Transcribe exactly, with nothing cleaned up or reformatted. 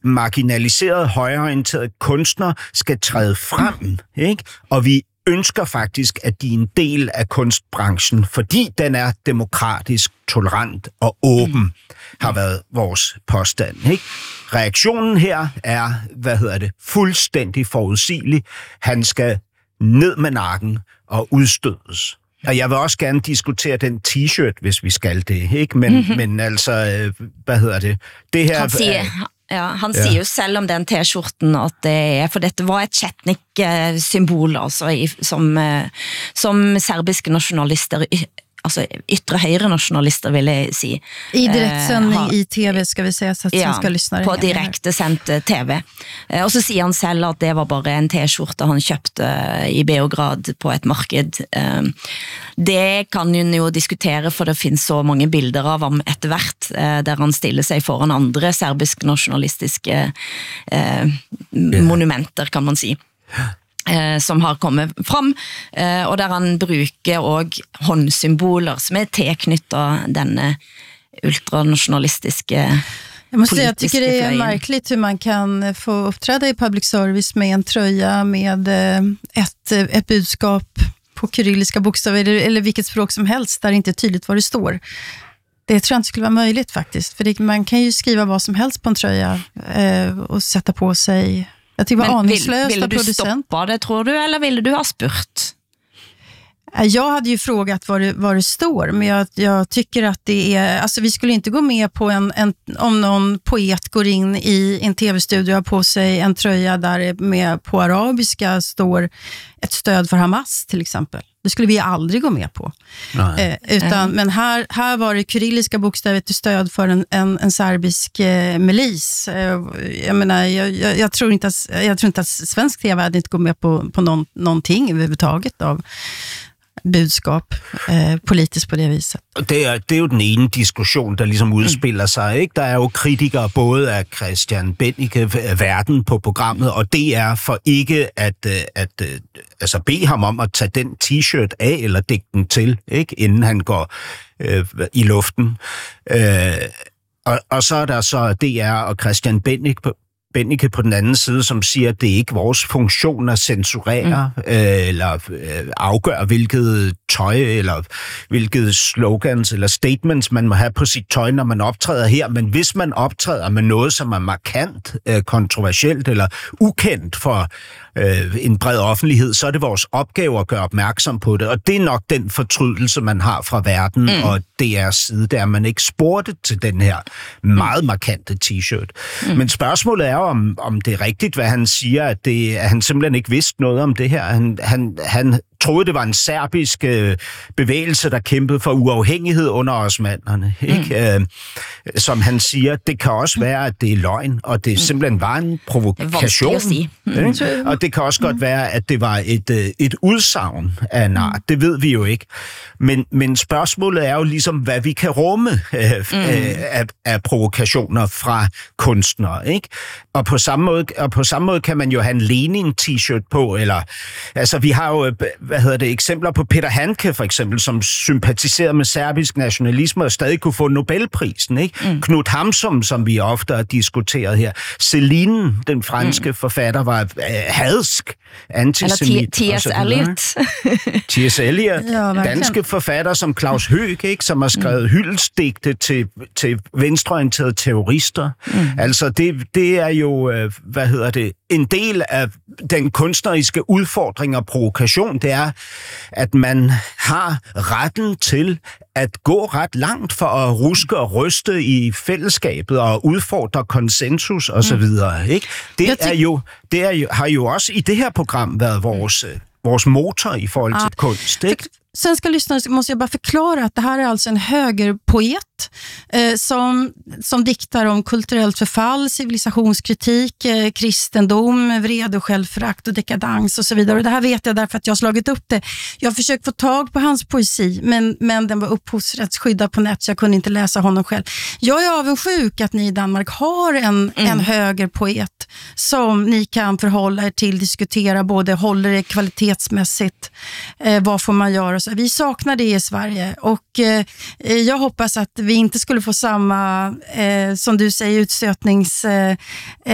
marginaliserede, højreorienterede kunstnere skal træde frem, ikke? Og vi ønsker faktisk, at de er en del af kunstbranchen, fordi den er demokratisk, tolerant og åben, har været vores påstand, ikke? Reaktionen her er, hvad hedder det, fuldstændig forudsigelig. Han skal ned med nakken og udstødes. Og jeg vil også gerne diskutere den t-shirt, hvis vi skal det, ikke? Men, mm-hmm. men altså, hvad hedder det? Det her... Han siger, ja, han siger ja. jo selv om den t-skjorten, at det er, for dette var et Chetnik-symbol, altså, i, som, som serbiske nationalister... altså ytre højre nationalister, vil jeg si. I direktsändning uh, i tv, skal vi säga, så att ja, ska lyssna. på direkte sendt tv. Uh, og så siger han selv at det var bare en t-skjorte han købte i Beograd på et marked. Uh, det kan jo diskutere, for det findes så mange bilder av ham etter hvert, uh, der han stiller sig foran andre serbisk nationalistiske uh, monumenter, kan man si. Eh, som har kommet fram, eh, og der han bruker også håndsymboler som er tilknyttet denne ultranationalistiske Jag måste säga, jag tycker det är märkligt hur man kan få uppträda i public service med en tröja med ett, ett budskap på kyrilliska bokstäver eller, eller vilket språk som helst där det inte är tydligt vad det står. Det tror jag inte skulle vara möjligt faktiskt, för det, man kan ju skriva vad som helst på en tröja eh, och sätta på sig. Jag tycker det var aningslöst. Ville du stoppa det, tror du, eller ville du ha spurt? Jag hade ju frågat vad det, vad det står, men jag, jag tycker att det är... Alltså vi skulle inte gå med på en, en... Om någon poet går in i en tv-studio och har på sig en tröja där med på arabiska står ett stöd för Hamas till exempel. Det skulle vi aldrig gå med på. Eh, utan, mm. Men här, här var det kyrilliska bokstäver till stöd för en, en, en serbisk eh, milis. Eh, jag menar, jag, jag, jag, tror inte att, jag tror inte att svensk tv hade inte gått med på, på någon, någonting överhuvudtaget av budskap eh, politisk på det viset. Det er, det er jo den ene diskussion, der ligesom udspiller sig, ikke? Der er jo kritikere både af Christian Bennike, Verden på programmet, og det er for ikke at, at altså bede ham om at tage den t-shirt af eller dække den til, ikke? Inden han går øh, i luften. Øh, og, og så er der så D R og Christian Bennike på Bennike på den anden side, som siger, at det er ikke vores funktion at censurere mm. øh, eller øh, afgøre, hvilket tøj eller hvilket slogans eller statements man må have på sit tøj, når man optræder her. Men hvis man optræder med noget, som er markant, øh, kontroversielt eller ukendt for øh, en bred offentlighed, så er det vores opgave at gøre opmærksom på det. Og det er nok den fortrydelse, man har fra Verden mm. og D R's side, der man ikke spurgte til den her meget markante t-shirt. Mm. Men spørgsmålet er jo, om, om det er rigtigt, hvad han siger, at, det, at han simpelthen ikke vidste noget om det her. Han, han, han troede, det var en serbisk øh, bevægelse, der kæmpede for uafhængighed under osmannerne. Ikke? Mm. Øh, som han siger, det kan også være, at det er løgn, og det simpelthen var en provokation. Mm. Og det kan også godt være, at det var et, øh, et udsagn af en art. Det ved vi jo ikke. Men, men spørgsmålet er jo ligesom, hvad vi kan rumme øh, mm. øh, af, af provokationer fra kunstnere. Ikke? Og, på samme måde, og på samme måde kan man jo have en Lenin-t-shirt på, eller altså vi har jo hvad hedder det, eksempler på Peter Handke for eksempel, som sympatiserede med serbisk nationalisme og stadig kunne få Nobelprisen. Ikke? Mm. Knut Hamsun, som vi ofte har diskuteret her. Céline, den franske mm. forfatter, var øh, hadsk, antisemit. Eller T S Eliot. T S Eliot. Ja, danske forfatter som Klaus Høeg, ikke, som har skrevet mm. hyldestigte til, til venstreorienterede terrorister. Mm. Altså, det, det er jo, øh, hvad hedder det, en del af den kunstneriske udfordring og provokation, det er, at man har retten til at gå ret langt for at ruske og ryste i fællesskabet og udfordre konsensus og så videre, ikke? Det er jo, det er jo, har jo også i det her program været vores, vores motor i forhold til kunst, ikke? Svenska lyssnare måste jag bara förklara att det här är alltså en högerpoet eh, som, som diktar om kulturellt förfall, civilisationskritik, eh, kristendom, vrede och självförakt och dekadans och så vidare. Och det här vet jag därför att jag har slagit upp det. Jag har försökt få tag på hans poesi, men, men den var upphovsrättsskyddad på nät så jag kunde inte läsa honom själv. Jag är avundsjuk att ni i Danmark har en, mm. en högerpoet som ni kan förhålla er till, diskutera både håller det kvalitetsmässigt, eh, vad får man göra. Vi saknar det i Sverige och eh, jag hoppas att vi inte skulle få samma, eh, som du säger, utstötnings... Eh,